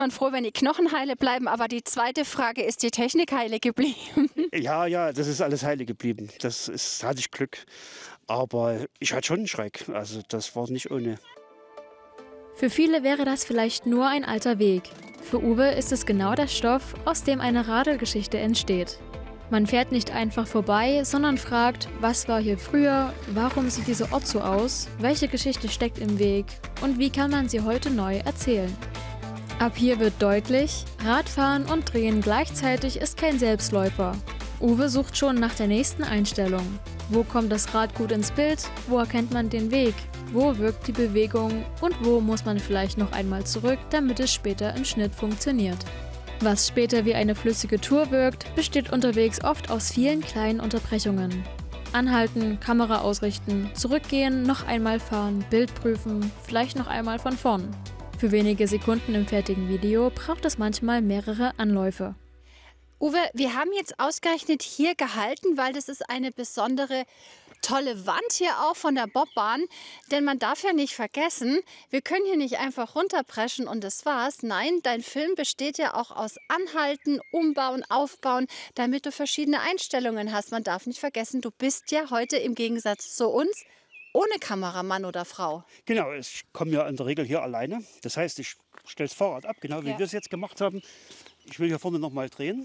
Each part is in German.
Ich bin froh, wenn die Knochen heile bleiben, aber die zweite Frage, ist die Technik heile geblieben? Ja, das ist alles heile geblieben. Hatte ich Glück. Aber ich hatte schon einen Schreck. Also das war nicht ohne. Für viele wäre das vielleicht nur ein alter Weg. Für Uwe ist es genau der Stoff, aus dem eine Radelgeschichte entsteht. Man fährt nicht einfach vorbei, sondern fragt, was war hier früher, warum sieht dieser Ort so aus, welche Geschichte steckt im Weg und wie kann man sie heute neu erzählen. Ab hier wird deutlich, Radfahren und Drehen gleichzeitig ist kein Selbstläufer. Uwe sucht schon nach der nächsten Einstellung. Wo kommt das Rad gut ins Bild? Wo erkennt man den Weg? Wo wirkt die Bewegung? Und wo muss man vielleicht noch einmal zurück, damit es später im Schnitt funktioniert? Was später wie eine flüssige Tour wirkt, besteht unterwegs oft aus vielen kleinen Unterbrechungen. Anhalten, Kamera ausrichten, zurückgehen, noch einmal fahren, Bild prüfen, vielleicht noch einmal von vorn. Für wenige Sekunden im fertigen Video braucht es manchmal mehrere Anläufe. Uwe, wir haben jetzt ausgerechnet hier gehalten, weil das ist eine besondere tolle Wand hier auch von der Bobbahn. Denn man darf ja nicht vergessen, wir können hier nicht einfach runterpreschen und das war's. Nein, dein Film besteht ja auch aus Anhalten, Umbauen, Aufbauen, damit du verschiedene Einstellungen hast. Man darf nicht vergessen, du bist ja heute im Gegensatz zu uns ohne Kameramann oder Frau. Genau, ich komme ja in der Regel hier alleine. Das heißt, ich stelle das Fahrrad ab, genau wie wir es jetzt gemacht haben. Ich will hier vorne noch mal drehen.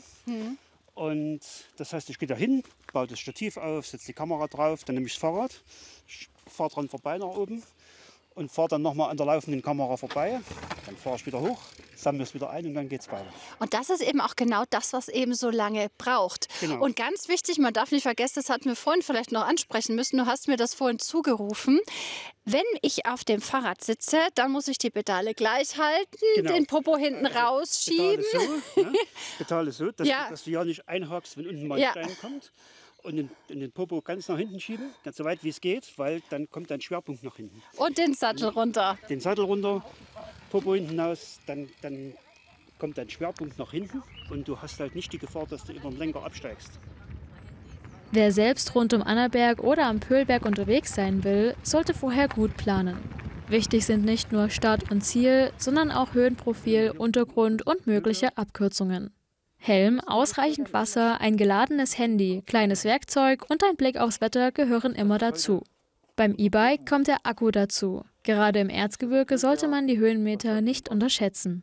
Und das heißt, ich gehe da hin, baue das Stativ auf, setze die Kamera drauf, dann nehme ich das Fahrrad, fahre dran vorbei nach oben und fahre dann nochmal an der laufenden Kamera vorbei. Dann fahre ich wieder hoch, sammle es wieder ein und dann geht es weiter. Und das ist eben auch genau das, was eben so lange braucht. Genau. Und ganz wichtig, man darf nicht vergessen, das hatten wir vorhin vielleicht noch ansprechen müssen, du hast mir das vorhin zugerufen. Wenn ich auf dem Fahrrad sitze, dann muss ich die Pedale gleich halten, den Popo hinten rausschieben. Pedale so, dass du ja nicht einhakst, wenn unten mal ein Stein kommt. Und den Popo ganz nach hinten schieben, ganz so weit wie es geht, weil dann kommt dein Schwerpunkt nach hinten. Und den Sattel runter. Den Sattel runter, Popo hinten aus, dann kommt dein Schwerpunkt nach hinten und du hast halt nicht die Gefahr, dass du über den Lenker absteigst. Wer selbst rund um Annaberg oder am Pöhlberg unterwegs sein will, sollte vorher gut planen. Wichtig sind nicht nur Start und Ziel, sondern auch Höhenprofil, Untergrund und mögliche Abkürzungen. Helm, ausreichend Wasser, ein geladenes Handy, kleines Werkzeug und ein Blick aufs Wetter gehören immer dazu. Beim E-Bike kommt der Akku dazu. Gerade im Erzgebirge sollte man die Höhenmeter nicht unterschätzen.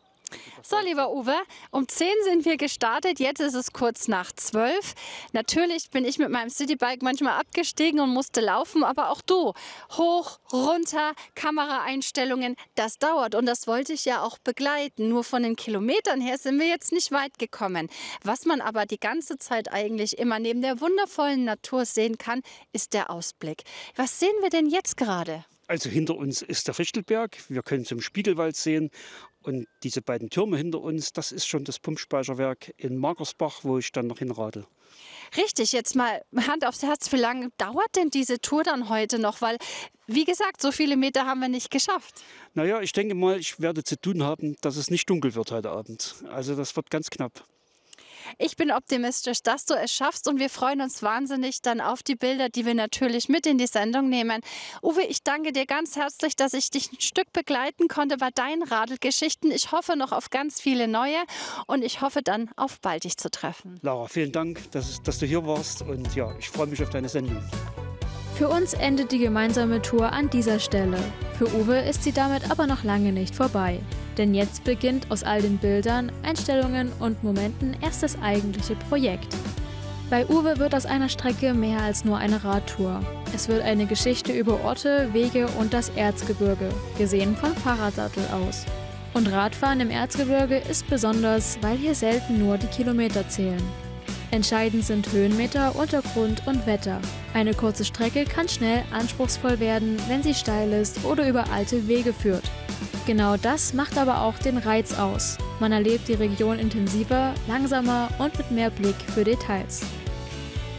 So, lieber Uwe, um 10 sind wir gestartet, jetzt ist es kurz nach 12. Natürlich bin ich mit meinem Citybike manchmal abgestiegen und musste laufen, aber auch du. Hoch, runter, Kameraeinstellungen, das dauert und das wollte ich ja auch begleiten. Nur von den Kilometern her sind wir jetzt nicht weit gekommen. Was man aber die ganze Zeit eigentlich immer neben der wundervollen Natur sehen kann, ist der Ausblick. Was sehen wir denn jetzt gerade? Also hinter uns ist der Fichtelberg, wir können zum Spiegelwald sehen und diese beiden Türme hinter uns, das ist schon das Pumpspeicherwerk in Magersbach, wo ich dann noch hinradel. Richtig, jetzt mal Hand aufs Herz, wie lange dauert denn diese Tour dann heute noch? Weil, wie gesagt, so viele Meter haben wir nicht geschafft. Naja, ich denke mal, ich werde zu tun haben, dass es nicht dunkel wird heute Abend. Also das wird ganz knapp. Ich bin optimistisch, dass du es schaffst und wir freuen uns wahnsinnig dann auf die Bilder, die wir natürlich mit in die Sendung nehmen. Uwe, ich danke dir ganz herzlich, dass ich dich ein Stück begleiten konnte bei deinen Radelgeschichten. Ich hoffe noch auf ganz viele neue und ich hoffe dann auf bald dich zu treffen. Lara, vielen Dank, dass du hier warst und ja, ich freue mich auf deine Sendung. Für uns endet die gemeinsame Tour an dieser Stelle. Für Uwe ist sie damit aber noch lange nicht vorbei. Denn jetzt beginnt aus all den Bildern, Einstellungen und Momenten erst das eigentliche Projekt. Bei Uwe wird aus einer Strecke mehr als nur eine Radtour. Es wird eine Geschichte über Orte, Wege und das Erzgebirge, gesehen vom Fahrradsattel aus. Und Radfahren im Erzgebirge ist besonders, weil hier selten nur die Kilometer zählen. Entscheidend sind Höhenmeter, Untergrund und Wetter. Eine kurze Strecke kann schnell anspruchsvoll werden, wenn sie steil ist oder über alte Wege führt. Genau das macht aber auch den Reiz aus. Man erlebt die Region intensiver, langsamer und mit mehr Blick für Details.